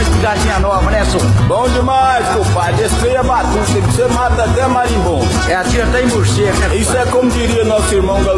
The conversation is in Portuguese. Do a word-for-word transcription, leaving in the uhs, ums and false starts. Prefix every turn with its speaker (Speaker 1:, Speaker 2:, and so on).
Speaker 1: gatinha nova, né, senhor?
Speaker 2: Bom demais, compadre. Esse trem é batuta, você mata até marimbondo.
Speaker 1: É, a tia tem morcego, né?
Speaker 2: Isso é como diria nosso irmão Galvão.